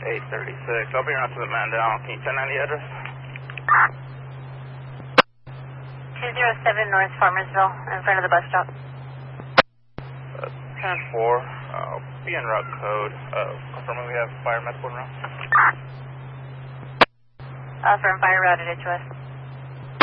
836. I'll be around to the man down. Can you 1090 address? 207 North Farmersville, in front of the bus stop. 10-4. Be en route code. Confirming we have fire medical route. From fire routed it to us.